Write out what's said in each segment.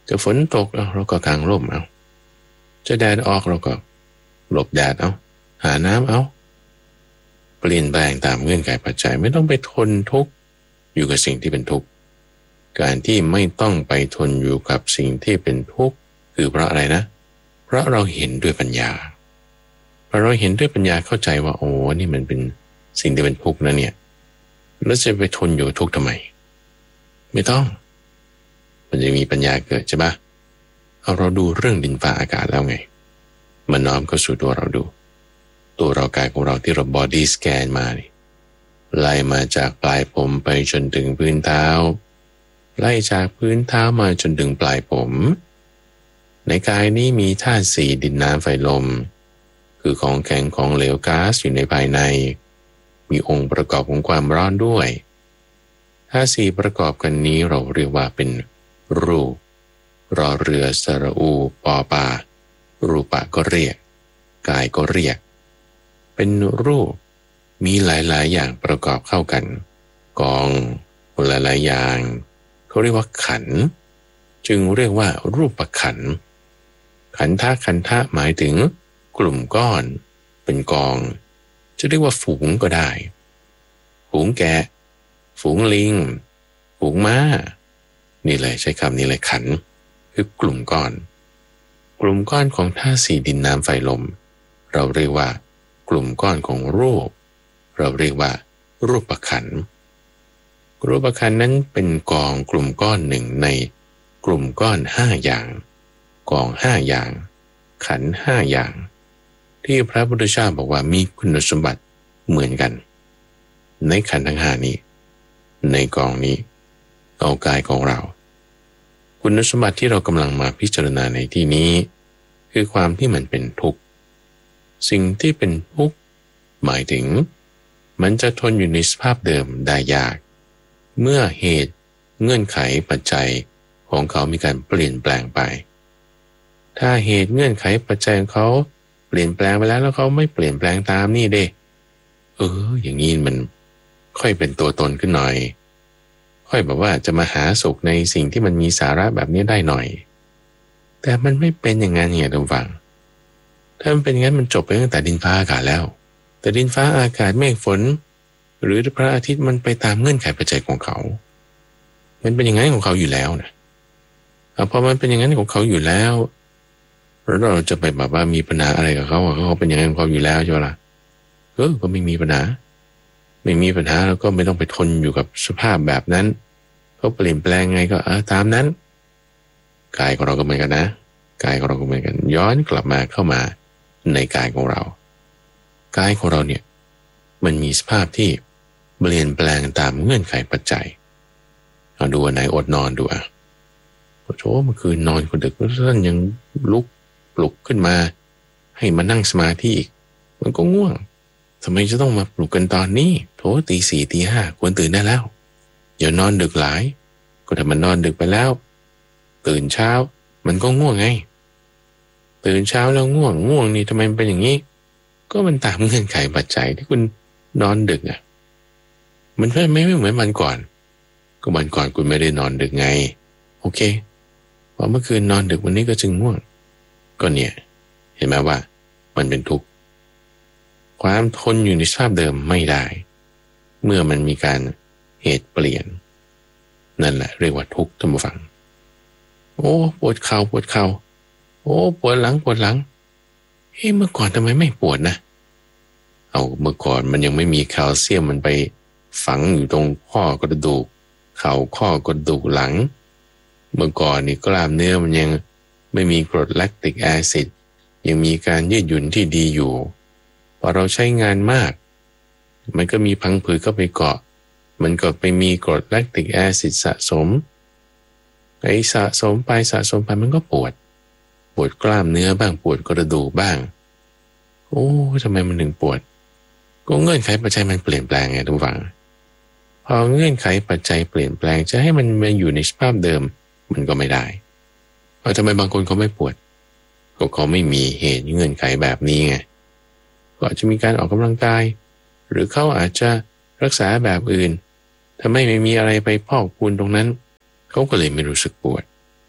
จะฝนตกเราก็กางร่มเอาจะแดดออกเราก็หลบแดดเอาหาน้ำเอาเปลี่ยนแปลงตามเงื่อนไขปัจจัยไม่ต้องไปทนทุกข์อยู่กับสิ่งที่เป็นทุกข์การที่ไม่ต้องไปทนอยู่กับสิ่งที่เป็นทุกข์คือเพราะอะไรนะเพราะเราเห็นด้วยปัญญาพอเราเห็นด้วยปัญญาเข้าใจว่าโอ้นี่มันเป็นสิ่งที่เป็นทุกข์นะเนี่ยแล้วจะไปทนอยู่ทุกข์ทำไมไม่ต้องมันจะมีปัญญาเกิดใช่ปะเอาเราดูเรื่องดินฟ้าอากาศแล้วไงมันน้อมเข้าสู่ตัวเราดูตัวเรากายของเราที่เราบอดี้สแกนมานี่ไล่มาจากปลายผมไปจนถึงพื้นเท้าไล่จากพื้นเท้ามาจนถึงปลายผมในกายนี้มีธาตุสี่ดินน้ำไฟลมคือของแข็งของเหลวก๊าซอยู่ในภายในมีองค์ประกอบของความร้อนด้วยธาตุสี่ประกอบกันนี้เราเรียกว่าเป็นรูปรอเรือสระอูปอปารูปะก็เรียกกายก็เรียกเป็นรูปมีหลายๆอย่างประกอบเข้ากันกองหลายๆอย่างเขาเรียกว่าขันธ์จึงเรียกว่ารูปขันธ์ขันธะหมายถึงกลุ่มก้อนเป็นกองจะเรียกว่าฝูงก็ได้ฝูงแกะฝูงลิงฝูงม้านี่เลยใช้คำนี้เลยขันธ์คือกลุ่มก้อนของธาตุสี่ดินน้ำไฟลมเราเรียกว่ากลุ่มก้อนของรูปเราเรียกว่ารูปขันธ์รูปขันธ์นั้นเป็นกองกลุ่มก้อนหนึ่งในกลุ่มก้อน5อย่างกอง5อย่างขันธ์5อย่างที่พระพุทธเจ้าบอกว่ามีคุณสมบัติเหมือนกันในขันธ์ทั้ง5นี้ในกองนี้เอากายของเราคุณสมบัติที่เรากำลังมาพิจารณาในที่นี้คือความที่มันเป็นทุกข์สิ่งที่เป็นทุกข์หมายถึงมันจะทนอยู่ในสภาพเดิมได้ยากเมื่อเหตุเงื่อนไขปัจจัยของเขามีการเปลี่ยนแปลงไปถ้าเหตุเงื่อนไขปัจจัยของเขาเปลี่ยนแปลงไปแล้วเขาไม่เปลี่ยนแปลงตามนี่เด้อย่างนี้มันค่อยเป็นตัวตนขึ้นหน่อยค่อยแบบว่าจะมาหาสุขในสิ่งที่มันมีสาระแบบนี้ได้หน่อยแต่มันไม่เป็นอย่างนั้นเนี่ยท่านฟังถ้ามันเป็นอย่างนั้นมันจบไปตั้งแต่ดินฟ้าอากาศแล้วแต่ดินฟ้าอากาศเมฆฝนหรือพระอาทิตย์มันไปตามเงื่อนไขปัจจัยของเขามันเป็นอย่างนั้นของเขาอยู่แล้วนะพอมันเป็นอย่างนั้นของเขาอยู่แล้วแล้วเราจะไปแบบว่ามีปัญหาอะไรกับเขาเขาเป็นอย่างนั้นของเขาอยู่แล้วใช่ไหมล่ะก็ไม่มีปัญหาแล้วก็ไม่ต้องไปทนอยู่กับสภาพแบบนั้นเขาเปลี่ยนแปลงไงก็ตามนั้นกายของเราก็เหมือนกันนะกายของเราก็เหมือนกันย้อนกลับมาเข้ามาในกายของเรากายของเราเนี่ยมันมีสภาพที่เปลี่ยนแปลงตามเงื่อนไขปัจจัยเอาดูวันไหนอดนอนดูโอ้โหเมื่อคืนนอนคนดึกแล้วท่านยังลุกปลุกขึ้นมาให้มานั่งสมาธิอีกมันก็ง่วงทำไมจะต้องมาปลุกกันตอนนี้โถตีสี่ตีห้าควรตื่นได้แล้วอย่านอนดึกหลายก็ถ้ามันนอนดึกไปแล้วตื่นเช้ามันก็ง่วงไงตื่นเช้าแล้วง่วงนี่ทำไมมันเป็นอย่างนี้ก็มันตามเงื่อนไขปัจจัยที่คุณนอนดึกมันไม่เหมือนวันก่อนก็วันก่อนคุณไม่ได้นอนดึกไงโอเคพอเมื่อคืนนอนดึกวันนี้ก็จึงง่วงก็เนี่ยเห็นไหมว่ามันเป็นทุกข์ความทนอยู่ในสภาพเดิมไม่ได้เมื่อมันมีการเหตุเปลี่ยนนั่นแหละเรียกว่าทุกข์ท่านผู้ฟังโอ้ปวดเข่าโอ้ปวดหลังเมื่อก่อนทำไมไม่ปวดนะเมื่อก่อนมันยังไม่มีแคลเซียมมันไปฝังอยู่ตรงข้อกระดูกเข่าข้อกระดูกหลังเมื่อก่อนนี่กล้ามเนื้อมันยังไม่มีกรดแลคติกแอซิดยังมีการยืดหยุ่นที่ดีอยู่พอเราใช้งานมากมันก็มีพังผืดเข้าไปเกาะมันก็ไปมีกรดแลคติกแอซิดสะสมสะสมไปมันก็ปวดกล้ามเนื้อบ้างปวดกระดูกบ้างโอ้ทำไมมันถึงปวดก็เงื่อนไขปัจจัยมันเปลี่ยนแปลงไงทุกฝังพอเงื่อนไขปัจจัยเปลี่ยนแปลงจะให้มันมาอยู่ในสภาพเดิมมันก็ไม่ได้ทำไมบางคนเขาไม่ปวดก็เขาไม่มีเหตุเงื่อนไขแบบนี้ไงก็อาจจะมีการออกกำลังกายหรือเขาอาจจะรักษาแบบอื่นทำให้ไม่มีอะไรไปพอกพูนตรงนั้นเขาก็เลยไม่รู้สึกปวด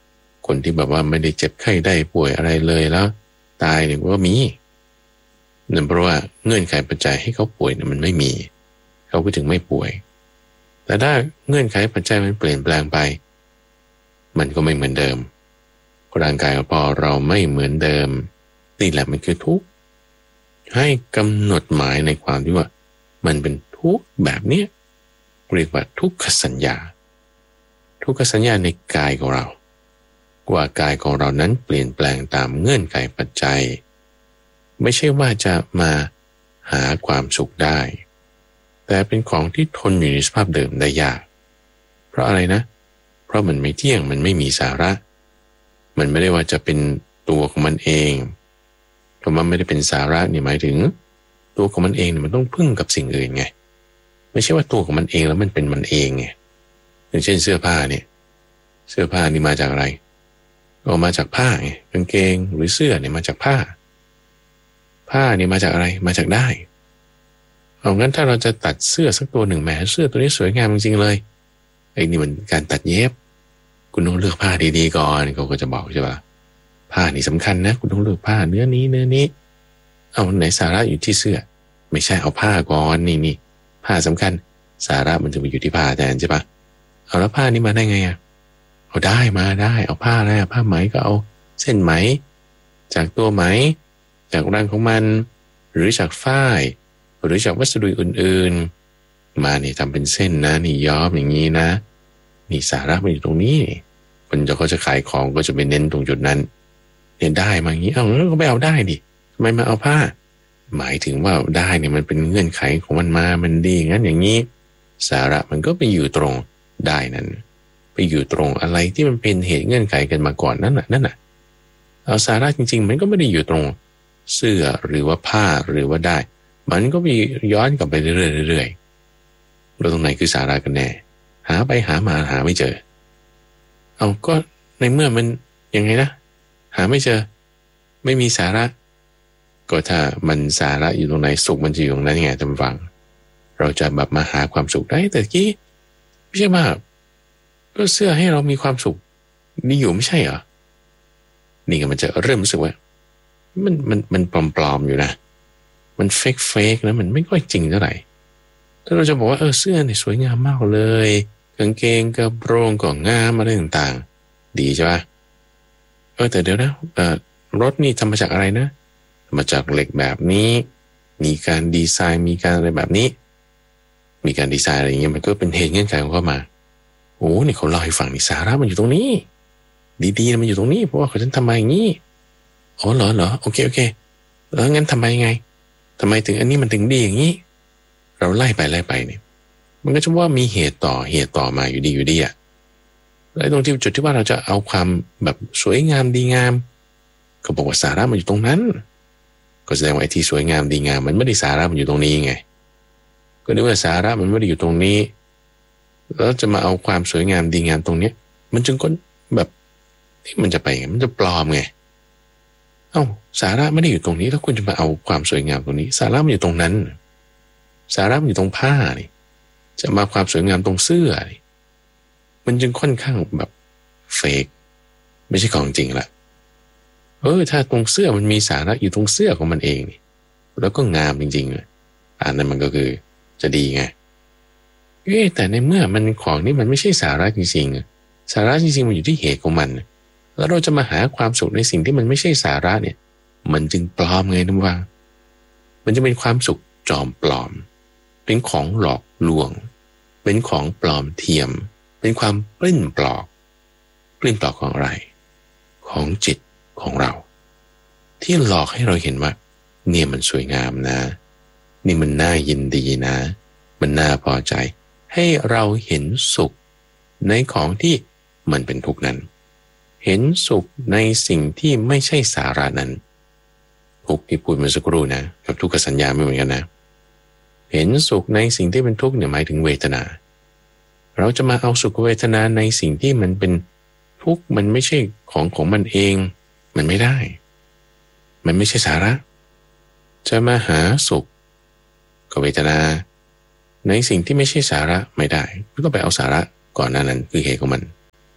คนที่แบบว่าไม่ได้เจ็บไข้ได้ป่วยอะไรเลยแล้วตายเนี่ยก็มีนั่นเพราะว่าเงื่อนไขปัจจัยให้เขาป่วยเนี่ยมันไม่มีเขาก็ถึงไม่ป่วยแต่ถ้าเงื่อนไขปัจจัยมันเปลี่ยนแปลงไปมันก็ไม่เหมือนเดิมร่างกายพอเราไม่เหมือนเดิมนี่แหละมันคือทุกข์ให้กำหนดหมายในความที่ว่ามันเป็นทุกข์แบบเนี้ยเรียกว่าทุกขสัญญาทุกขสัญญาในกายของเราว่ากายของเรานั้นเปลี่ยนแปลงตามเงื่อนไขปัจจัยไม่ใช่ว่าจะมาหาความสุขได้แต่เป็นของที่ทนอยู่ในสภาพเดิมได้ยากเพราะอะไรนะเพราะมันไม่เที่ยงมันไม่มีสาระมันไม่ได้ว่าจะเป็นตัวของมันเองเพราะมันไม่ได้เป็นสาระนี่หมายถึงตัวของมันเองมันต้องพึ่งกับสิ่งอื่นไงไม่ใช่ว่าตัวของมันเองแล้วมันเป็นมันเองไงอย่างเช่นเสื้อผ้าเนี่ยเสื้อผ้านี่มาจากอะไรออกมาจากผ้าไงกางเกงหรือเสื้อเนี่ยมาจากผ้านี่มาจากอะไรมาจากได้เอางั้นถ้าเราจะตัดเสื้อสักตัวหนึ่งแหมเสื้อตัวนี้สวยงามจริงๆเลยไอ้นี่มันการตัดเย็บคุณต้องเลือกผ้าดีๆก่อนเขาก็จะบอกใช่ป่ะผ้านี่สำคัญนะคุณต้องเลือกผ้าเนื้อนี้เอาไหนสาระอยู่ที่เสื้อไม่ใช่เอาผ้าก่อนนี่ผ้าสำคัญสาระมันจะไปอยู่ที่ผ้าแทนใช่ป่ะเอาแล้วผ้านี่มาได้ไงอ่ะเอาได้มาได้เอาผ้าอะไรผ้าไหมก็เอาเส้นไหมจากตัวไหมจากรังของมันหรือจากฝ้ายหรือจากวัสดุอื่นๆมานี่ทำเป็นเส้นนะนี่ย้อมอย่างนี้นะนี่สาระมันอยู่ตรงนี้คนเขาจะขายของก็จะไปเน้นตรงจุดนั้นเนี่ยได้มาอย่างนี้เอาแล้วก็ไปเอาได้ดิทำไมมาเอาผ้าหมายถึงว่าได้เนี่ยมันเป็นเงื่อนไขของมันมามันดีงั้นอย่างนี้สาระมันก็ไปอยู่ตรงได้นั้นไปอยู่ตรงอะไรที่มันเป็นเหตุเงื่อนไขกันมาก่อนนั่นน่ะเอาสาระจริงๆมันก็ไม่ได้อยู่ตรงเสื้อหรือว่าผ้าหรือว่าได้มันก็มีย้อนกลับไปเรื่อยๆแล้วตรงไหนคือสาระกันแน่หาไปหามาหาไม่เจอเอาก็ในเมื่อมันยังไงนะหาไม่เจอไม่มีสาระก็ถ้ามันสาระอยู่ตรงไหนสุขมันจะอยู่ตรงนั้นไงท่านฟังเราจะแบบมาหาความสุขได้แต่กี้ไม่ใช่มากก็เสื้อให้เรามีความสุขนี่อยู่ไม่ใช่เหรอนี่ก็มันจะเริ่มรู้สึกว่ามันปลอมๆอยู่นะมันเฟกนะมันไม่ค่อยจริงเท่าไหร่ถ้าเราจะบอกว่าเสื้อเนี่ยสวยงามมากเลยกางเกงกระโปรงก็งามอะไรต่างๆดีใช่ป่ะแต่เดี๋ยวนะรถนี่ทำมาจากอะไรนะมาจากเหล็กแบบนี้มีการดีไซน์มีการอะไรแบบนี้มีการดีไซน์อะไรอย่างเงี้ยมันก็เป็นเหตุเงื่อนไขของเขามาโอ้นี่เขาเล่าให้ฟังนี่สาระมันอยู่ตรงนี้ดีๆมันอยู่ตรงนี้เพราะว่าเขาจะทำมาอย่างนี้อ๋อเหรอโอเคแล้วงั้นทำไมไงทำไมถึงอันนี้มันถึงดีอย่างนี้เราไล่ไปเนี่ยมันก็จะว่ามีเหตุต่อมาอยู่ดีอ่ะแล้วตรงที่จุดที่ว่าเราจะเอาความแบบสวยงามดีงามก็บอกว่าสาระมันอยู่ตรงนั้นก็แสดงว่าไอ้ที่สวยงามดีงามมันไม่ได้สาระมันอยู่ตรงนี้ไงก็นึกว่าสาระมันไม่ได้อยู่ตรงนี้แล้วจะมาเอาความสวยงามดีงามตรงเนี้ยมันจึงก็แบบที่มันจะไปไงมันจะปลอมไงสาระไม่ได้อยู่ตรงนี้แล้วคุณจะมาเอาความสวยงามตรงนี้สาระมันอยู่ตรงนั้นสาระมันอยู่ตรงผ้านี่จะมาความสวยงามตรงเสื้อนี่มันจึงค่อนข้างแบบเฟกไม่ใช่ของจริงละถ้าตรงเสื้อมันมีสาระอยู่ตรงเสื้อของมันเองนี่แล้วก็งามจริงๆอันนั้นมันก็คือจะดีไงแต่ในเมื่อมันของนี่มันไม่ใช่สาระจริงๆสาระจริงๆมันอยู่ที่เหตุของมันแล้วเราจะมาหาความสุขในสิ่งที่มันไม่ใช่สาระเนี่ยมันจึงปลอมไงนะว่ามันจะเป็นความสุขจอมปลอมเป็นของหลอกลวงเป็นของปลอมเทียมเป็นความปลิ้นปลอกของอะไรของจิตของเราที่หลอกให้เราเห็นว่าเนี่ยมันสวยงามนะนี่มันน่ายินดีนะมันน่าพอใจให้เราเห็นสุขในของที่มันเป็นทุกข์นั้นเห็นสุขในสิ่งที่ไม่ใช่สาระนั้นทุกข์ที่พูดเมื่อสักครู่นะกับทุกขสัญญาไม่เหมือนกันนะเห็นสุขในสิ่งที่เป็นทุกข์เนี่ยหมายถึงเวทนาเราจะมาเอาสุขเวทนาในสิ่งที่มันเป็นทุกข์มันไม่ใช่ของมันเองมันไม่ได้มันไม่ใช่สาระจะมาหาสุขกับเวทนาในสิ่งที่ไม่ใช่สาระไม่ได้ก็ต้องไปเอาสาระก่อนหน้านั้นคือเหตุของมัน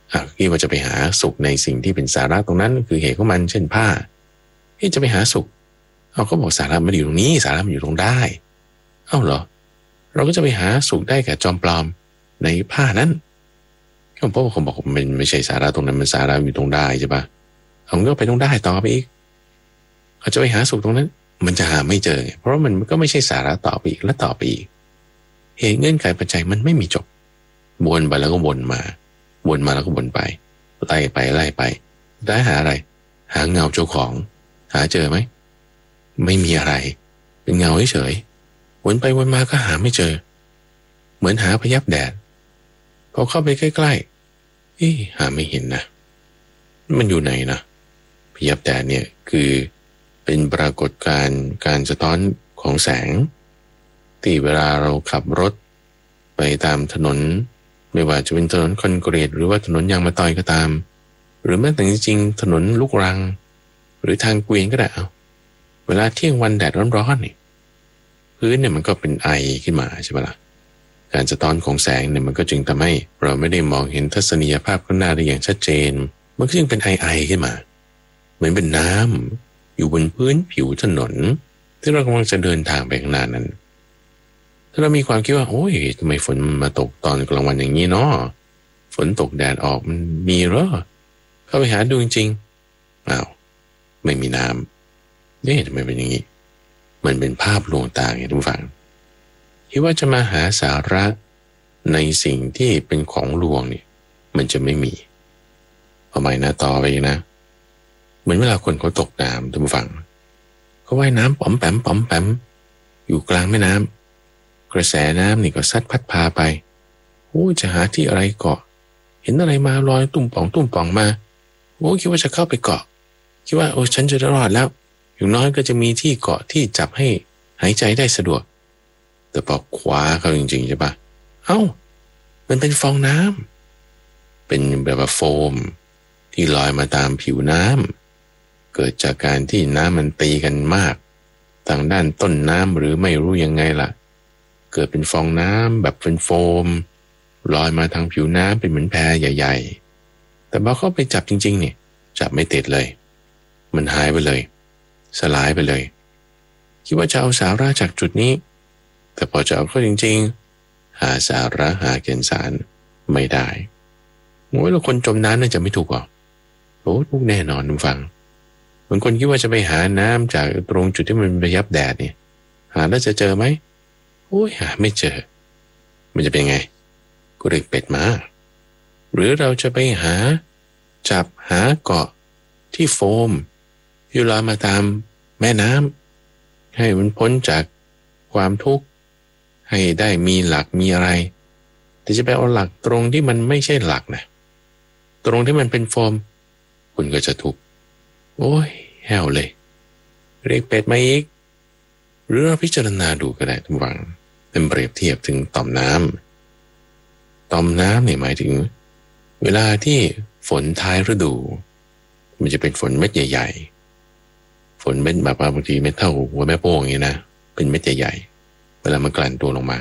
คิดว่าจะไปหาสุขในสิ่งที่เป็นสาระตรงนั้นคือเหตุของมันเช่นผ้าที่จะไปหาสุขก็บอกสาระไม่ได้อยู่ตรงนี้สาระมันอยู่ตรงได้เหรอเราก็จะไปหาสุขได้แก่จอมปลอมในผ้านั้นก็เพราะว่าคนบอกมันไม่ใช่สาระตรงนั้นมันสาระอยู่ตรงได้ใช่ปะผมก็ไปตรงได้ต่อไปอีกเขาจะไปหาสุขตรงนั้นมันจะหาไม่เจอเพราะมันก็ไม่ใช่สาระต่อไปอีกและต่อไปอีกเหตุเงื่อนไขปัจจัยมันไม่มีจบวนไปแล้วก็วนมาแล้วก็วนไปไล่ไปได้หาอะไรหาเงาเจ้าของหาเจอไหมไม่มีอะไรเป็นเงาเฉยวนไปวนมาก็หาไม่เจอเหมือนหาพยับแดดพอเข้าไปใกล้ๆหาไม่เห็นนะมันอยู่ไหนนะพยับแดดเนี่ยคือเป็นปรากฏการณ์การสะท้อนของแสงที่เวลาเราขับรถไปตามถนนไม่ว่าจะเป็นถนนคอนกรีตหรือว่าถนนยางมะตอยก็ตามหรือแม้แต่จริงๆถนนลูกรังหรือทางเกวียนก็ได้เวลาเที่ยงวันแดดร้อนๆนี่พื้นเนี่ยมันก็เป็นไอขึ้นมาใช่ปะล่ะการสะท้อนของแสงเนี่ยมันก็จึงทำให้เราไม่ได้มองเห็นทัศนียภาพข้างหน้าได้อย่างชัดเจนมันก็จึงเป็นไอขึ้นมาเหมือนเป็นน้ำอยู่บนพื้นผิวถนนที่เรากำลังจะเดินทางไปข้างหน้านั้นถ้าเรามีความคิดว่าโอ้ยทำไมฝนมาตกตอนกลางวันอย่างนี้เนาะฝนตกแดดออกมันมีเหรอเข้าไปหาดูจริงๆไม่มีน้ำนี่ทำไมเป็นอย่างนี้มันเป็นภาพลวงตาไงทุกฝั่งคิดว่าจะมาหาสาระในสิ่งที่เป็นของลวงเนี่ยมันจะไม่มีเอาใหม่นะต่อไปนะเหมือนเวลาคนเขาตกน้ำทุกฝั่งเขาว่ายน้ำป๋อมแปมอยู่กลางแม่น้ำกระแสน้ำนี่ก็ซัดพัดพาไปจะหาที่อะไรเกาะเห็นอะไรมาลอยตุ่มป่องมาคิดว่าจะเข้าไปเกาะคิดว่าฉันจะรอดแล้วอย่างน้อยก็จะมีที่เกาะที่จับให้หายใจได้สะดวกแต่พอคว้าเขาจริงๆใช่ปะมันเป็นฟองน้ำเป็นแบบว่าโฟมที่ลอยมาตามผิวน้ำเกิดจากการที่น้ำมันตีกันมากทางด้านต้นน้ำหรือไม่รู้ยังไงล่ะเกิดเป็นฟองน้ำแบบเป็นโฟมลอยมาทางผิวน้ำเป็นเหมือนแพใหญ่ๆแต่พอเข้าไปจับจริงๆเนี่ยจับไม่ติดเลยมันหายไปเลยสลายไปเลยคิดว่าจะเอาสาระจากจุดนี้แต่พอจะเอาเข้าจริงๆหาสาระหาแก่นสารไม่ได้แล้วคนจมน้ำน่าจะไม่ถูกหรอทุกแน่นอนคุณฟังบางคนคิดว่าจะไปหาน้ำจากตรงจุดที่มันไปยับแดดเนี่ยหาแล้วจะเจอไหมหาไม่เจอมันจะเป็นไงก็เรียกเป็ดมาหรือเราจะไปจับหาเกาะที่โฟมที่ลอยมาตามแม่น้ำให้มันพ้นจากความทุกข์ให้ได้มีหลักมีอะไรแต่จะไปเอาหลักตรงที่มันไม่ใช่หลักนะตรงที่มันเป็นโฟมคุณก็จะทุกข์แห้วเลยเรียกเป็ดมาอีกหรือเราพิจารณาดูก็ได้ทุกวังเป็นเปรียบเทียบถึงต่อมน้ำเนี่ยหมายถึงเวลาที่ฝนท้ายฤดูมันจะเป็นฝนเม็ดใหญ่ๆฝนเม็ดแบบบางทีเม็ดเท่าหัวแม่โป้งอย่างนี้นะเป็นเม็ดใหญ่ๆเวลามันกลั่นตัวลงมา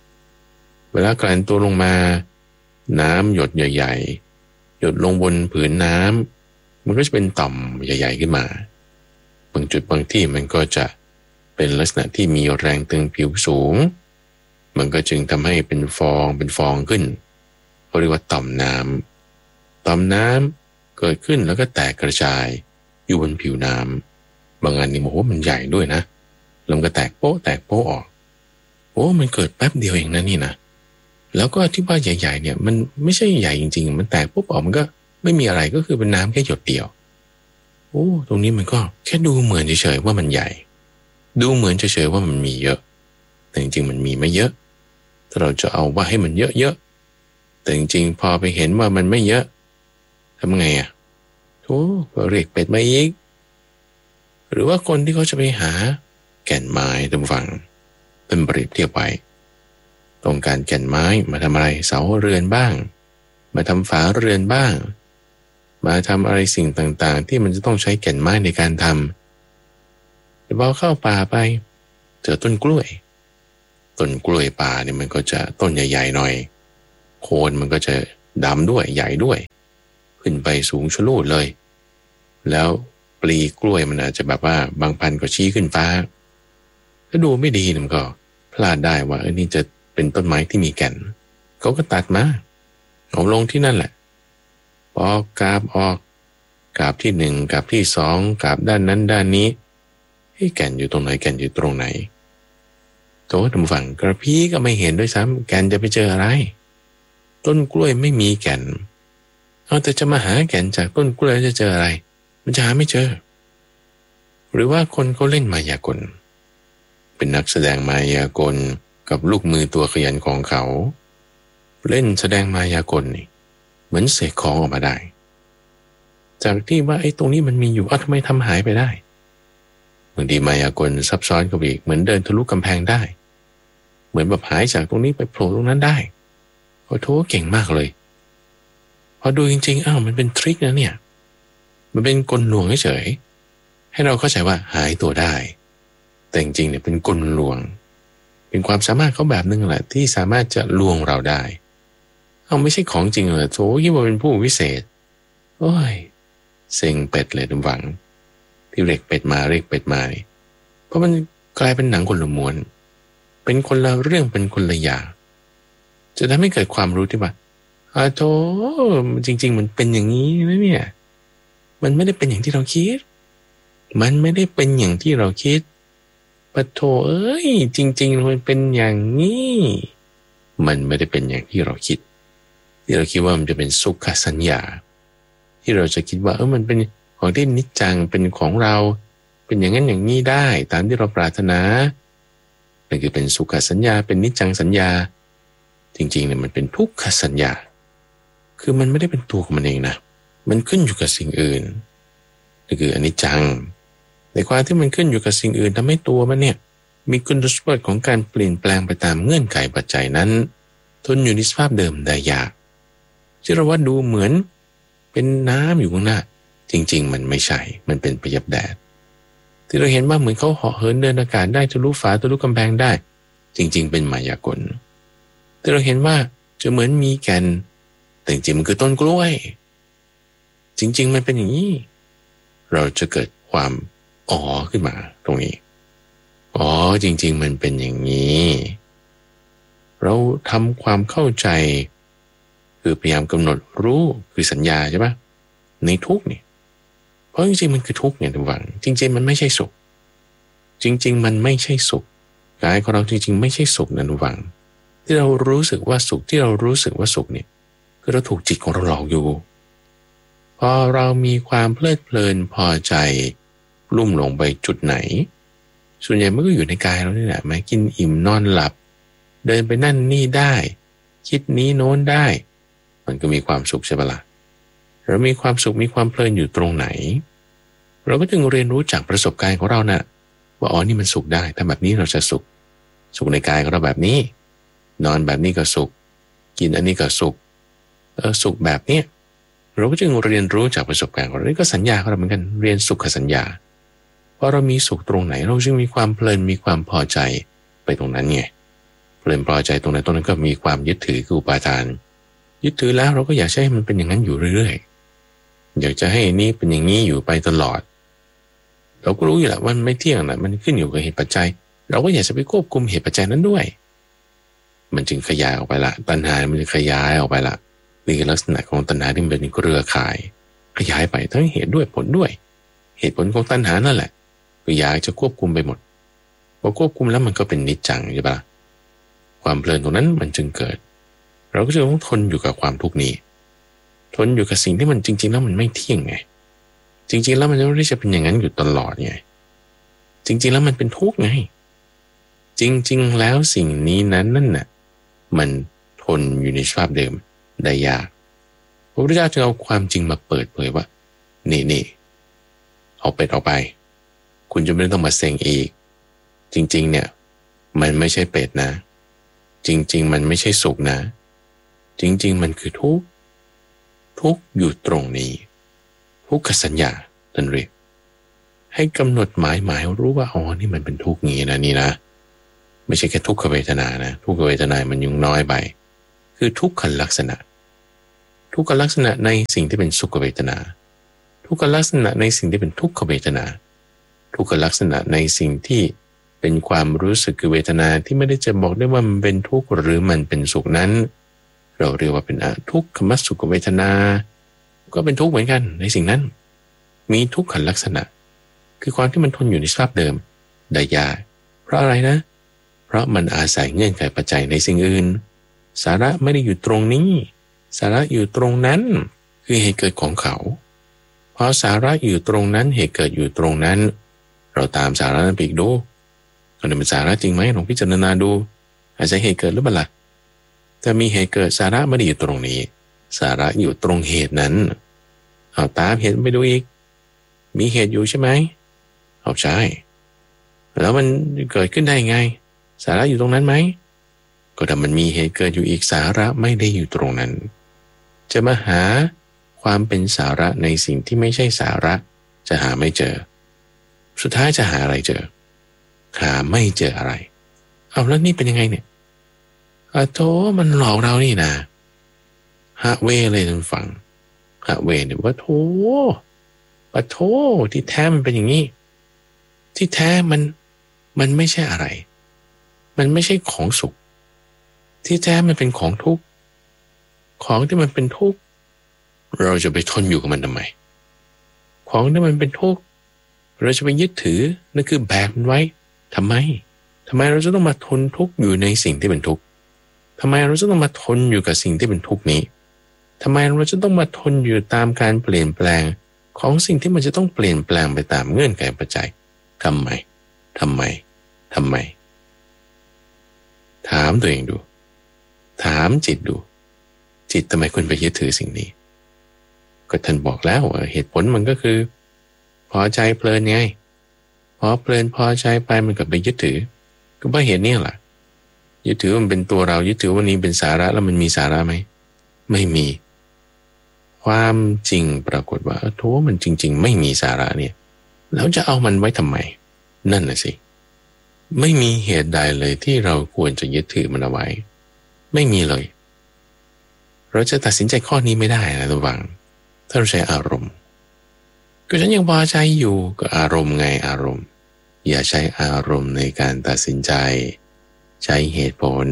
น้ำหยดใหญ่ๆหยดลงบนผืนน้ำมันก็จะเป็นต่อมใหญ่ๆขึ้นมาบางจุดบางที่มันก็จะเป็นลักษณะที่มีแรงตึงผิวสูงมันก็จึงทำให้เป็นฟองขึ้นเขาเรียกว่าต่อมน้ำเกิดขึ้นแล้วก็แตกกระจายอยู่บนผิวน้ำบางอันนี่บอกว่ามันใหญ่ด้วยนะแล้วก็แตกโป๊ะออกมันเกิดแป๊บเดียวเองนะนี่นะแล้วก็ที่ว่าใหญ่ๆเนี่ยมันไม่ใช่ใหญ่จริงๆมันแตกปุ๊บออกมันก็ไม่มีอะไรก็คือเป็นน้ำแค่หยดเดียวตรงนี้มันก็แค่ดูเหมือนเฉยๆว่ามันใหญ่ดูเหมือนเฉยๆว่ามันมีเยอะแต่จริงๆมันมีไม่เยอะถ้าเราจะเอาว่าให้มันเยอะๆแต่จริงๆพอไปเห็นว่ามันไม่เยอะทำไงก็เรียกเป็ดมาอีกหรือว่าคนที่เขาจะไปหาแก่นไม้ตามฝั่งเป็นเปรียบเทียบไว้ต้องการแก่นไม้มาทำอะไรเสาเรือนบ้างมาทำฝาเรือนบ้างมาทำอะไรสิ่งต่างๆที่มันจะต้องใช้แก่นไม้ในการทำแต่พอเข้าป่าไปเจอต้นกล้วยป่าเนี่ยมันก็จะต้นใหญ่ๆหน่อยโคนมันก็จะดำด้วยใหญ่ด้วยขึ้นไปสูงชะลูดเลยแล้วปลีกล้วยมันอาจจะแบบว่าบางพันก็ชี้ขึ้นฟ้าถ้าดูไม่ดีมันก็พลาดได้ว่านี่จะเป็นต้นไม้ที่มีแก่นเขาก็ตัดมาเอาลงที่นั่นแหละพอกาบออกกาบที่หนึ่งกาบที่สองกาบด้านนั้นด้านนี้แก่นอยู่ตรงไหนแก่นอยู่ตรงไหนโถทำฝั่งกระพี้ก็ไม่เห็นด้วยซ้ำแก่นจะไปเจออะไรต้นกล้วยไม่มีแก่นเอาแต่จะมาหาแก่นจากต้นกล้วยจะเจออะไรมันจะหาไม่เจอหรือว่าคนเขาเล่นมายากลเป็นนักแสดงมายากลกับลูกมือตัวขยันของเขาเล่นแสดงมายากลนี่เหมือนเสกของออกมาได้จากที่ว่าตรงนี้มันมีอยู่ทำไมทำหายไปได้บางทีมายากลซับซ้อนกว่าอีกเหมือนเดินทะลุกำแพงได้เหมือนแบบหายจากตรงนี้ไปโผล่ตรงนั้นได้โอ้โหเก่งมากเลยพอดูจริงๆมันเป็นทริคนะเนี่ยมันเป็นกลลวงเฉยๆให้เราเข้าใจว่าหายตัวได้แต่จริงๆเนี่ยเป็นกลลวงเป็นความสามารถเขาแบบนึงแหละที่สามารถจะลวงเราได้ไม่ใช่ของจริงเลยโถคิดว่าเป็นผู้วิเศษโอ้ยเซ็งเป็ดเลยทุกฝังที่เรียกเป็ดมาเรียกเป็ดมาเพราะมันกลายเป็นหนังคนละม้วนเป็นคนละเรื่องเป็นคนละอย่างจะทำให้เกิดความรู้ที่ว่าโธ่จริงๆมันเป็นอย่างนี้นะเนี่ยมันไม่ได้เป็นอย่างที่เราคิดมันไม่ได้เป็นอย่างที่เราคิดปะโธ่จริงๆมันเป็นอย่างนี้มันไม่ได้เป็นอย่างที่เราคิดที่เราคิดว่ามันจะเป็นสุขสัญญาที่เราจะคิดว่ามันเป็นของที่นิจจังเป็นของเราเป็นอย่างนั้นอย่างนี้ได้ตามที่เราปรารถนานั่นคือเป็นสุขสัญญาเป็นนิจจังสัญญาจริงๆเนี่ยมันเป็นทุกขสัญญาคือมันไม่ได้เป็นตัวของมันเองนะมันขึ้นอยู่กับสิ่งอื่นนั่นคืออนิจจังในความที่มันขึ้นอยู่กับสิ่งอื่นทำให้ตัวมันเนี่ยมีคุณสมบัติของการเปลี่ยนแปลงไปตามเงื่อนไขปัจจัยนั้นทนอยู่ในสภาพเดิมได้ยากที่เราว่าดูเหมือนเป็นน้ำอยู่ข้างหน้าจริงๆมันไม่ใช่มันเป็นพยับแดดที่เราเห็นว่าเหมือนเขาเหาะเหินเดินอากาศได้ทะลุฝาทะลุกำแพงได้จริงๆเป็นมายากลที่เราเห็นว่าจะเหมือนมีแก่นแต่จริงๆมันคือต้นกล้วยจริงๆมันเป็นอย่างนี้เราจะเกิดความขึ้นมาตรงนี้จริงๆมันเป็นอย่างนี้เราทำความเข้าใจคือพยายามกำหนดรู้คือสัญญาใช่ปะในทุกเนี่ยเพราะจริงๆมันคือทุกเนี่ยทุกฝังจริงๆมันไม่ใช่สุขจริงๆมันไม่ใช่สุขกายของเราจริงๆไม่ใช่สุขนะทุกฝังที่เรารู้สึกว่าสุขที่เรารู้สึกว่าสุขเนี่ยคือเราถูกจิตของเราหลอกอยู่พอเรามีความเพลิดเพลินพอใจลุ่มลงไปจุดไหนส่วนใหญ่มันก็อยู่ในกายเรานี่แหละมากินอิ่มนอนหลับเดินไปนั่นนี่ได้คิดนี้โน้นได้มันก็มีความสุขใช่ปะล่ะเรามีความสุขมีความเพลินอยู่ตรงไหนเราก็จึงเรียนรู้จากประสบการณ์ของเรานะว่านี่มันสุขได้ถ้าแบบนี้เราจะสุขในกายของเราแบบนี้นอนแบบนี้ก็สุขกินอันนี้ก็สุขสุขแบบนี้เราก็จึงเรียนรู้จากประสบการณ์ของเรานี่ก็สัญญาของเราเหมือนกันเรียนสุขสัญญาเพราะเรามีสุขตรงไหนเราจึงมีความเพลินมีความพอใจไปตรงนั้นไงเพลินพอใจตรงนั้นก็มีความยึดถือคืออุปาทานยึดถือแล้วเราก็อยากให้มันเป็นอย่างนั้นอยู่เรื่อยๆอยากจะให้นี้เป็นอย่างนี้อยู่ไปตลอดเราก็รู้อยู่แหละว่ามันไม่เที่ยงนะมันขึ้นอยู่กับเหตุปัจจัยเราก็อยากจะไปควบคุมเหตุปัจจัยนั้นด้วยมันจึงขยายออกไปละตัณหามันจะขยายออกไปละนี่คือลักษณะของตัณหาที่เป็นเครือข่ายขยายไปทั้งเหตุด้วยผลด้วยเหตุผลของตัณหานั่นแหละก็อยากจะควบคุมไปหมดพอควบคุมแล้วมันก็เป็นนิจจังใช่ปะความเพลินตรงนั้นมันจึงเกิดเราก็จะต้องทนอยู่กับความทุกข์นี้ทนอยู่กับสิ่งที่มันจริงๆแล้วมันไม่เที่ยงไงจริงๆแล้วมันไม่ได้จะเป็นอย่างนั้นอยู่ตลอดไงจริงๆแล้วมันเป็นทุกข์ไงจริงๆแล้วสิ่งนี้นั่นน่ะมันทนอยู่ในสภาพเดิมได้ยากพระพุทธเจ้าจึงเอาความจริงมาเปิดเผยว่านี่เอาเป็ดออกไปคุณจะไม่ต้องมาเซ็งอีกจริงๆเนี่ยมันไม่ใช่เป็ดนะจริงๆมันไม่ใช่สุขนะจริงๆมันคือทุกข์อยู่ตรงนี้ทุกขสัญญาท่านเรียกให้กำหนดหมายรู้ว่านี่มันเป็นทุกข์งี้นะนี่นะไม่ใช่แค่ทุกขเวทนานะทุกขเวทนามันยังน้อยไปคือทุกขลักษณะทุกขลักษณะในสิ่งที่เป็นสุขเวทนาทุกขลักษณะในสิ่งที่เป็นทุกขเวทนาทุกขลักษณะในสิ่งที่เป็นความรู้สึกคือเวทนาที่ไม่ได้จะบอกได้ว่ามันเป็นทุกข์หรือมันเป็นสุขนั้นเราเรียกว่าเป็นทุกขมสุขเวทนาก็เป็นทุกข์เหมือนกันในสิ่งนั้นมีทุกขลักษณะคือความที่มันทนอยู่ในสภาพเดิมได้ยากเพราะอะไรนะเพราะมันอาศัยเงื่อนไขปัจจัยในสิ่งอื่นสาระไม่ได้อยู่ตรงนี้สาระอยู่ตรงนั้นคือเหตุเกิดของเขาเพราะสาระอยู่ตรงนั้นเหตุเกิดอยู่ตรงนั้นเราตามสาระนั้นไปอีกดูมันเป็นสาระจริงไหมลองพิจารณาดูอาจจะเหตุเกิดหรือเปล่าถ้ามีเหตุเกิดสาระไม่ได้อยู่ตรงนี้สาระอยู่ตรงเหตุนั้นเอาตามเหตุไปดูอีกมีเหตุอยู่ใช่ไหมเอาใช่แล้วมันเกิดขึ้นได้ไงสาระอยู่ตรงนั้นไหมก็ถ้ามันมีเหตุเกิดอยู่อีกสาระไม่ได้อยู่ตรงนั้นจะมาหาความเป็นสาระในสิ่งที่ไม่ใช่สาระจะหาไม่เจอสุดท้ายจะหาอะไรเจอหาไม่เจออะไรเอาแล้วนี่เป็นยังไงเนี่ยโธ่มันหลอกเรานี่นะหาเวเลยท่านฟังหาเวเนี่ยว่าโธ่ปะโธ่ที่แท้มันเป็นอย่างนี้ที่แท้มันไม่ใช่อะไรมันไม่ใช่ของสุขที่แท้มันเป็นของทุกข์ของที่มันเป็นทุกข์เราจะไปทนอยู่กับมันทำไมของที่มันเป็นทุกข์เราจะไปยึดถือนั่นคือแบกมันไว้ทำไมเราจะต้องมาทนทุกข์อยู่ในสิ่งที่เป็นทุกข์ทำไมเราจะต้องมาทนอยู่กับสิ่งที่เป็นทุกข์นี้ทำไมเราจะต้องมาทนอยู่ตามการเปลี่ยนแปลงของสิ่งที่มันจะต้องเปลี่ยนแปลงไปตามเงื่อนไขปัจจัยทำไมถามตัวเองดูถามจิตดูจิตทำไมคุณไปยึดถือสิ่งนี้ก็ท่านบอกแล้วเหตุผลมันก็คือพอใจเพลินไงพอเพลินพอใจไปมันก็ไปยึดถือก็เพราะเหตุนี้แหละยึดถือมันเป็นตัวเรายึดถือว่านี้เป็นสาระแล้วมันมีสาระไหมไม่มีความจริงปรากฏว่าโธ่มันจริงๆไม่มีสาระเนี่ยแล้วจะเอามันไว้ทำไมนั่นน่ะสิไม่มีเหตุใดเลยที่เราควรจะยึดถือมันเอาไว้ไม่มีเลยเราจะตัดสินใจข้อนี้ไม่ได้นะระวังถ้าเราใช้อารมณ์ก็ฉันยังพอใจอยู่ก็อารมณ์ไงอารมณ์อย่าใช้อารมณ์ในการตัดสินใจใช้เหตุผล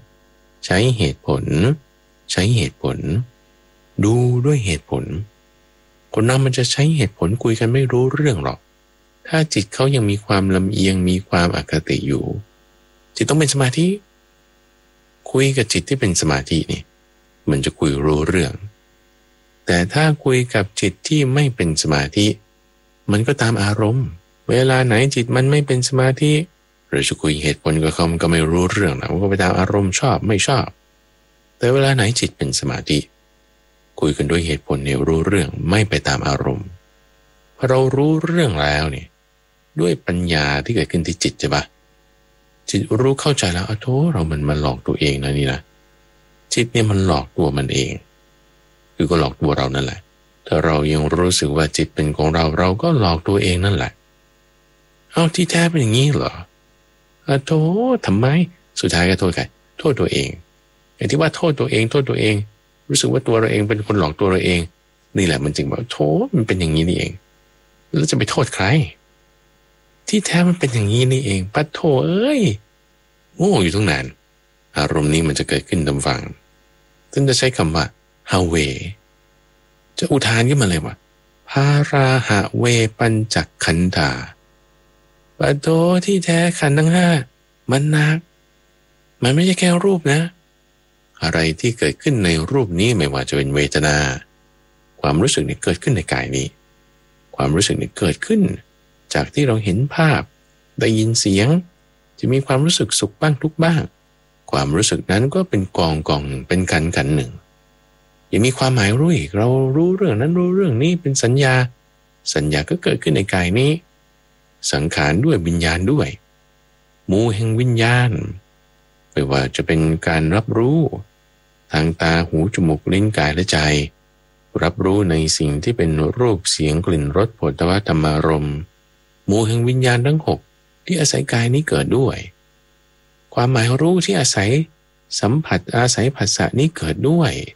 ดูด้วยเหตุผลคนเรามันจะใช้เหตุผลคุยกันไม่รู้เรื่องหรอกถ้าจิตเขายังมีความลำเอียงมีความอคติอยู่จิตต้องเป็นสมาธิคุยกับจิตที่เป็นสมาธินี่มันจะคุยรู้เรื่องแต่ถ้าคุยกับจิตที่ไม่เป็นสมาธิมันก็ตามอารมณ์เวลาไหนจิตมันไม่เป็นสมาธิเราจะคุยเหตุผลกับเขามันก็ไม่รู้เรื่องนะมันก็ไปตามอารมณ์ชอบไม่ชอบแต่เวลาไหนจิตเป็นสมาธิคุยกันด้วยเหตุผลเนี่ยรู้เรื่องไม่ไปตามอารมณ์พอเรารู้เรื่องแล้วเนี่ยด้วยปัญญาที่เกิดขึ้นที่จิตใช่ปะจิตรู้เข้าใจแล้วโธ่เรามันมาหลอกตัวเองนะนี่นะจิตเนี่ยมันหลอกตัวมันเองคือก็หลอกตัวเรานั่นแหละถ้าเรายังรู้สึกว่าจิตเป็นของเราเราก็หลอกตัวเองนั่นแหละเอาที่แท้เป็นอย่างนี้เหรอโธ่ทำไมสุดท้ายก็โทษใครโทษตัวเองไอ้ที่ว่าโทษตัวเองรู้สึกว่าตัวเราเองเป็นคนหลอกตัวเราเองนี่แหละมันจึงบอกโธ่มันเป็นอย่างนี้นี่เองแล้วจะไปโทษใครที่แท้มันเป็นอย่างนี้นี่เองปัดโธ่เอ้ยโง่อยู่ตั้งนานอารมณ์นี้มันจะเกิดขึ้นตามฟังท่านจะใช้คำว่าฮาเวจะอุทานขึ้นมาเลยว่าภาราหะเวปัญจขันธาปัดโธ่ที่แท้ขันธ์ทั้งห้ามันหนักมันไม่ใช่แค่รูปนะอะไรที่เกิดขึ้นในรูปนี้ไม่ว่าจะเป็นเวทนาความรู้สึกเนี่ยเกิดขึ้นในกายนี้ความรู้สึกเนี่ยเกิดขึ้นจากที่เราเห็นภาพได้ยินเสียงจะมีความรู้สึกสุขบ้างทุกข์บ้างความรู้สึกนั้นก็เป็นกองหนึ่งเป็นขันหนึ่งยังมีความหมายรู้อีกเรารู้เรื่องนั้นรู้เรื่องนี้เป็นสัญญาก็เกิดขึ้นในกายนี้สังขารด้วยวิญญาณด้วยหมู่แห่งวิญญาณไม่ว่าจะเป็นการรับรู้ทางตาหูจมูกลิ้นกายและใจรับรู้ในสิ่งที่เป็นรูปเสียงกลิ่นรสโผฏฐัพพะธรรมารมณ์หมู่แห่งวิญญาณทั้ง6ที่อาศัยกายนี้เกิดด้วยความหมายรู้ที่อาศัยสัมผัสอาศัยผัสสะนี้เกิดด้วย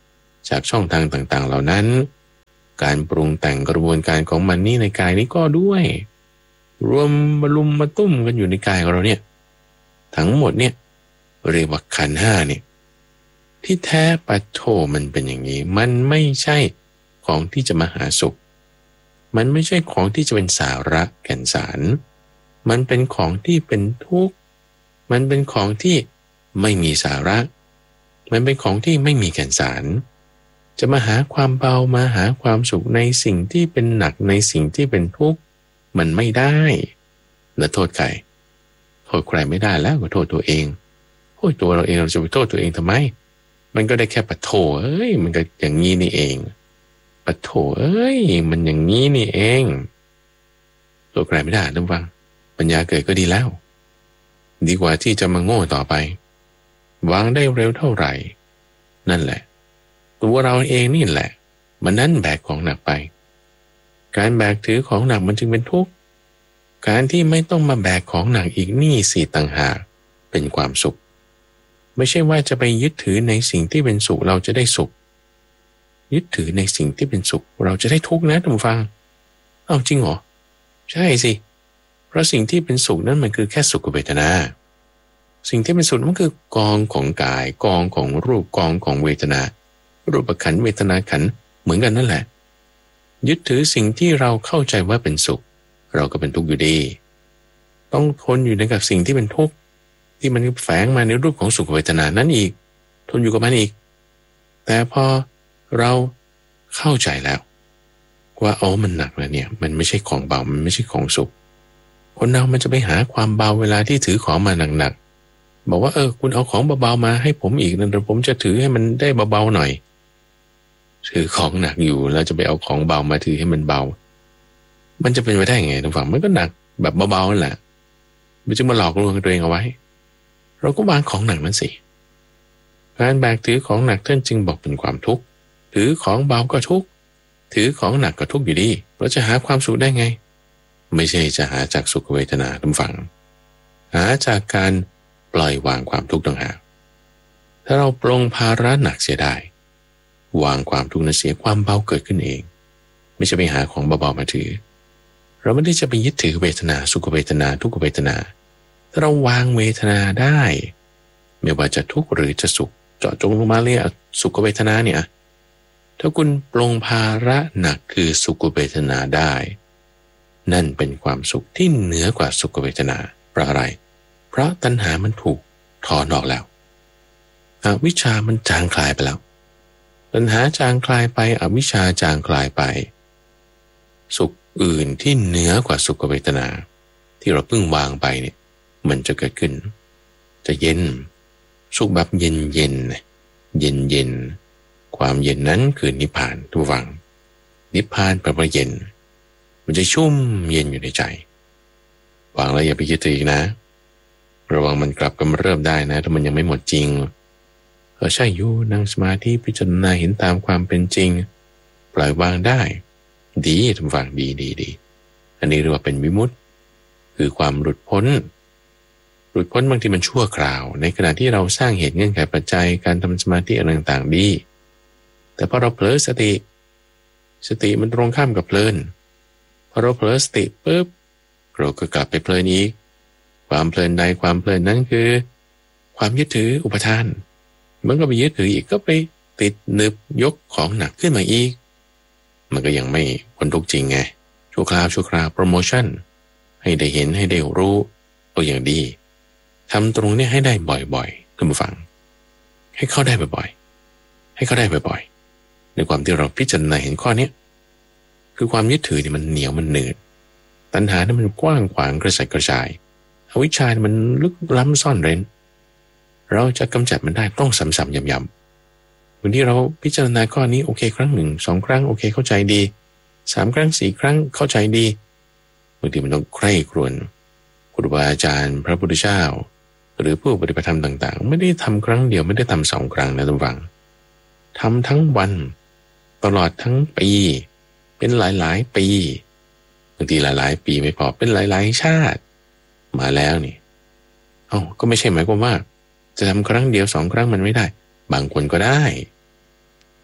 จากช่องทางต่างๆเหล่านั้นการปรุงแต่งกระบวนการของมันนี่ในกายนี้ก็ด้วยรวมมาลุมมาตุ้มกันอยู่ในกายของเราเนี่ยทั้งหมดเนี่ยเรียกว่าขันธ์ห้าเนี่ยที่แท้ปัจโธมันเป็นอย่างนี้มันไม่ใช่ของที่จะมาหาสุขมันไม่ใช่ของที่จะเป็นสาระแก่นสารมันเป็นของที่เป็นทุกข์มันเป็นของที่ไม่มีสาระมันเป็นของที่ไม่มีแก่นสารจะมาหาความเบามาหาความสุขในสิ่งที่เป็นหนักในสิ่งที่เป็นทุกข์มันไม่ได้แล้วโทษใครโทษใครไม่ได้แล้วก็โทษตัวเองโอ้ยตัวเราเองเราจะไปโทษตัวเองทำไมมันก็ได้แค่ปะโถเอ้ยมันก็อย่างนี้นี่เองปะโถเอ้ยมันอย่างนี้นี่เองตัวใครไม่ได้ท่านฟังปัญญาเกิดก็ดีแล้วดีกว่าที่จะมาโง่ต่อไปวางได้เร็วเท่าไหร่นั่นแหละตัวเราเองนี่แหละมันนั่นแบกของหนักไปการแบกถือของหนักมันจึงเป็นทุกข์การที่ไม่ต้องมาแบกของหนักอีกนี่สิต่างหากเป็นความสุขไม่ใช่ว่าจะไปยึดถือในสิ่งที่เป็นสุขเราจะได้สุขยึดถือในสิ่งที่เป็นสุขเราจะได้ทุกข์นะท่านผู้ฟังเอาจริงเหรอใช่สิเพราะสิ่งที่เป็นสุขนั้นมันคือแค่สุขเวทนาสิ่งที่เป็นสุขมันคือกองของกายกองของรูปกองของเวทนารูปขันธ์เวทนาขันธ์เหมือนกันนั่นแหละยึดถือสิ่งที่เราเข้าใจว่าเป็นสุขเราก็เป็นทุกข์อยู่ดีต้องทนอยู่ในกับสิ่งที่เป็นทุกข์ที่มันแฝงมาในรูปของสุขเวทนานั้นอีกทนอยู่กับมันอีกแต่พอเราเข้าใจแล้วว่ามันหนักแล้วเนี่ยมันไม่ใช่ของเบามันไม่ใช่ของสุขคนเรามันจะไปหาความเบาเวลาที่ถือของมาหนักๆบอกว่าคุณเอาของเบาๆมาให้ผมอีกนั่นเดี๋ยวผมจะถือให้มันได้เบาๆหน่อยถือของหนักอยู่แล้วจะไปเอาของเบามาถือให้มันเบามันจะเป็นไปได้ไงทุกฝั่งมันก็หนักแบบเบาๆนั่นแหละมันจะมาหลอกลวงตัวเองเอาไว้เราก็วางของหนักนั้นสิการแบกถือของหนักท่านจึงบอกเป็นความทุกข์ถือของเบาก็ทุกข์ถือของหนักก็ทุกข์อยู่ดีเราจะหาความสุขได้ไงไม่ใช่จะหาจากสุขเวทนาทุกฝั่งหาจากการปล่อยวางความทุกข์ต่างหากถ้าเราปลงภาระหนักเสียได้วางความทุกข์นั้นเสียความเบาเกิดขึ้นเองไม่ใช่ไปหาของเบาๆมาถือเราไม่ได้จะไปยึดถือเวทนาสุขเวทนาทุกขเวทนาถ้าเราวางเวทนาได้ไม่ว่าจะทุกข์หรือจะสุขเจาะจงลงมาเลยสุขเวทนาเนี่ยถ้าคุณปลงภาระหนักคือสุขเวทนาได้นั่นเป็นความสุขที่เหนือกว่าสุขเวทนาเพราะอะไรเพราะตัณหามันถูกถอนออกแล้วอวิชชามันจางคลายไปแล้วตัณหาจางคลายไปอวิชชาจางคลายไปสุขอื่นที่เหนือกว่าสุขเวทนาที่เราเพิ่งวางไปเนี่ยมันจะเกิดขึ้นจะเย็นสุขแบบเย็นเย็นเย็นเย็นความเย็นนั้นคือนิพพานทุกฝังนิพพานแปลว่าเย็นมันจะชุ่มเย็นอยู่ในใจวางแล้วอย่าไปยึดถืออีกนะระวังมันกลับกำเริบได้นะถ้ามันยังไม่หมดจริงใช่อยู่นั่งสมาธิพิจารณาเห็นตามความเป็นจริงปล่อยวางได้ดีทุกฝังดีอันนี้เรียกว่าเป็นวิมุตติคือความหลุดพ้นบางทีมันชั่วคราวในขณะที่เราสร้างเหตุเงื่อนไขปัจจัยการทำสมาธิอะไรต่างๆดีแต่พอเราเผลอสติมันตรงข้ามกับเพลินพอเราเผลอสติปุ๊บเราก็กลับไปเพลินอีกความเพลินใดความเพลินนั้นคือความยึดถืออุปทานมันก็ไปยึดถืออีกก็ไปติดนึบยกของหนักขึ้นมาอีกมันก็ยังไม่พ้นทุกข์จริงไงชั่วคราวโปรโมชั่นให้ได้เห็นให้ได้รู้ตัวอย่างดีทำตรงนี้ให้ได้บ่อยๆท่านผู้ฟังให้เข้าได้บ่อยๆให้เข้าได้บ่อยๆในความที่เราพิจารณาเห็นข้อนี้คือความยึดถือนี่มันเหนียวมันหนืดตัณหานี่มันกว้างขวางกระสัดกระจายอวิชชามันลึกล้ำซ่อนเร้นเราจะกำจัดมันได้ต้องซ้ำๆย้ำๆวันที่เราพิจารณาข้อนี้โอเคครั้ง1 2ครั้งโอเคเข้าใจดี3ครั้ง4ครั้งเข้าใจดีบางทีมันต้องใคร่ครวญครูบาอาจารย์พระพุทธเจ้าหรือผู้ปฏิบัติธรรมต่างๆไม่ได้ทำครั้งเดียวไม่ได้ทำ2ครั้งนะท่านฟังทำทั้งวันตลอดทั้งปีเป็นหลายๆปีบางทีหลายๆปีไม่พอเป็นหลายๆชาติมาแล้วนี่ก็ไม่ใช่หมายความว่าจะทำครั้งเดียว2ครั้งมันไม่ได้บางคนก็ได้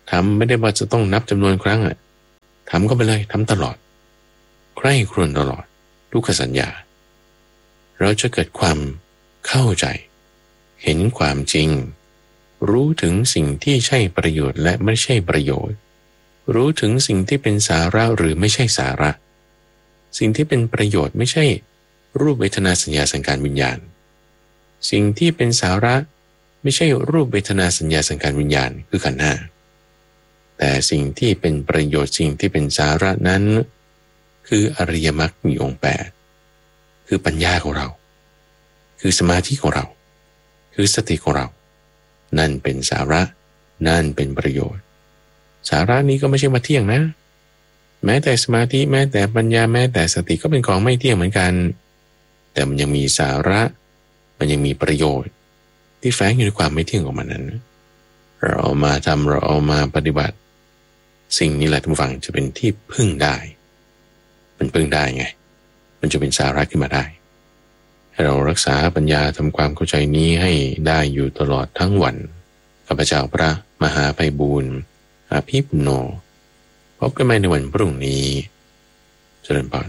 ทำไม่ได้ว่าจะต้องนับจำนวนครั้งอ่ะทำก็ไปเลยทำตลอดใคร่ครวญตลอดทุกขสัญญาเราจะเกิดความเข้าใจเห็นความจริงรู้ถึงสิ่งที่ใช่ประโยชน์และไม่ใช่ประโยชน์รู้ถึงสิ่งที่เป็นสาระหรือไม่ใช่สาระสิ่งที่เป็นประโยชน์ไม่ใช่รูปเวทนาสัญญาสังขารวิญญาณสิ่งที่เป็นสาระไม่ใช่รูปเวทนาสัญญาสังขารวิญญาณคือขันธ์ห้าแต่สิ่งที่เป็นประโยชน์สิ่งที่เป็นสาระนั้นคืออริยมรรคมีองค์8คือปัญญาของเราคือสมาธิของเราคือสติของเรานั่นเป็นสาระนั่นเป็นประโยชน์สาระนี้ก็ไม่ใช่มาเที่ยงนะแม้แต่สมาธิแม้แต่ปัญญาแม้แต่สติก็เป็นของไม่เที่ยงเหมือนกันแต่มันยังมีสาระมันยังมีประโยชน์ที่แฝงอยู่ในความไม่เที่ยงของมันนั้นเราเอามาทำเราเอามาปฏิบัติสิ่งนี้แหละทุกฝั่งจะเป็นที่พึ่งได้มันพึ่งได้ไงมันจะเป็นสาระขึ้นมาได้ให้เรารักษาปัญญาทำความเข้าใจนี้ให้ได้อยู่ตลอดทั้งวันข้าพเจ้าพระมหาไพบูลย์อาภิปุณโญพบกันใหม่ในวันพรุ่งนี้เจริญพร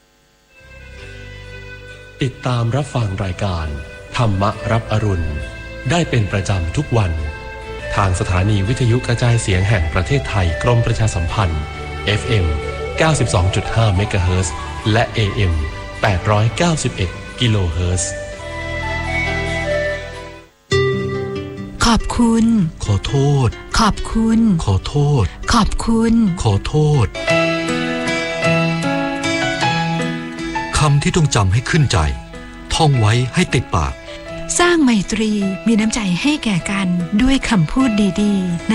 ติดตามรับฟังรายการธรรมรับอรุณได้เป็นประจำทุกวันทางสถานีวิทยุกระจายเสียงแห่งประเทศไทยกรมประชาสัมพันธ์ FM 92.5 เมกะเฮิรตซ์และ AM 891 กิโลเฮิรตซ์ขอบคุณขอโทษขอบคุณขอโทษขอบคุณขอโทษคำที่ต้องจำให้ขึ้นใจท่องไว้ให้ติดปากสร้างไมตรีมีน้ำใจให้แก่กันด้วยคำพูดดีๆ